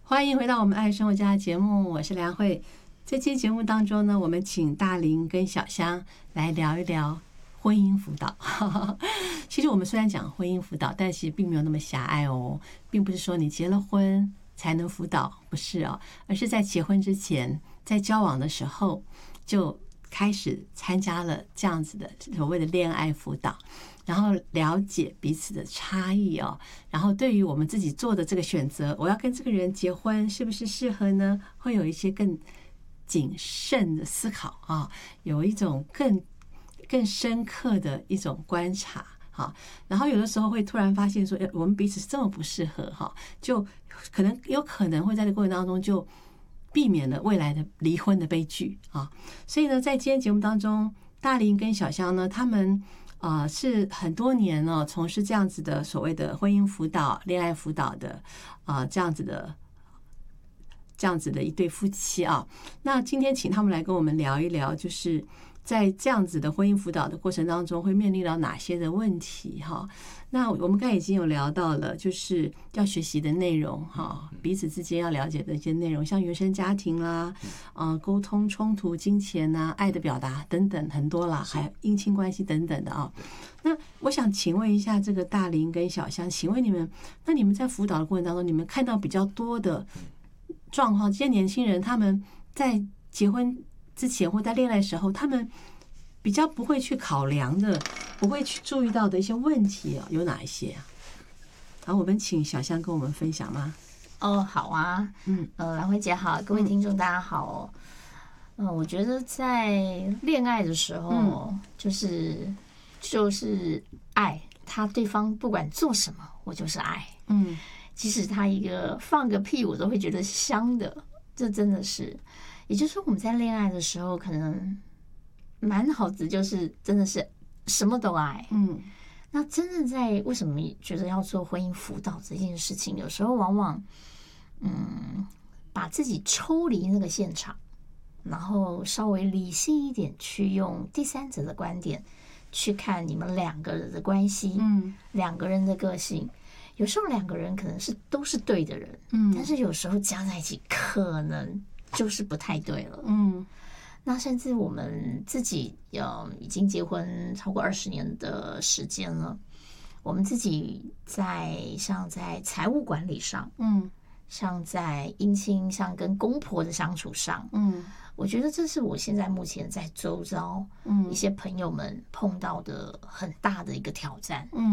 欢迎回到我们爱生活家的节目，我是梁慧。这期节目当中呢，我们请大林跟小香来聊一聊婚姻辅导。其实我们虽然讲婚姻辅导，但其实并没有那么狭隘哦，并不是说你结了婚才能辅导，不是哦，而是在结婚之前，在交往的时候就开始参加了这样子的所谓的恋爱辅导，然后了解彼此的差异哦，然后对于我们自己做的这个选择，我要跟这个人结婚是不是适合呢？会有一些更谨慎的思考啊，有一种更深刻的一种观察。好，然后有的时候会突然发现说，我们彼此是这么不适合哈，就有可能会在这个过程当中就避免了未来的离婚的悲剧啊。所以呢，在今天节目当中，大林跟小香呢，他们是很多年呢从事这样子的所谓的婚姻辅导、恋爱辅导的这样子的一对夫妻啊。那今天请他们来跟我们聊一聊，就是在这样子的婚姻辅导的过程当中会面临到哪些的问题哈？那我们刚才已经有聊到了，就是要学习的内容哈，彼此之间要了解的一些内容，像原生家庭啦、沟通冲突、金钱啊、爱的表达等等很多啦，还有姻亲关系等等的啊。那我想请问一下，这个大林跟小香，请问你们在辅导的过程当中，你们看到比较多的状况，这些年轻人他们在结婚之前或在恋爱的时候，他们比较不会去考量的、不会去注意到的一些问题有哪一些啊？好，我们请小香跟我们分享吗？ 好啊，兰慧姐好，各位听众大家好我觉得在恋爱的时候，就是爱他，对方不管做什么，我就是爱，即使他放个屁，我都会觉得香的，这真的是。也就是说，我们在恋爱的时候，可能满脑子就是真的是什么都爱。那真正在为什么觉得要做婚姻辅导这件事情，有时候往往把自己抽离那个现场，然后稍微理性一点，去用第三者的观点去看你们两个人的关系，两个人的个性。有时候两个人可能都是对的人，但是有时候加在一起可能就是不太对了。那甚至我们自己已经结婚超过20年的时间了，我们自己像在财务管理上，像在姻亲，像跟公婆的相处上，我觉得这是我现在目前在周遭一些朋友们碰到的很大的一个挑战。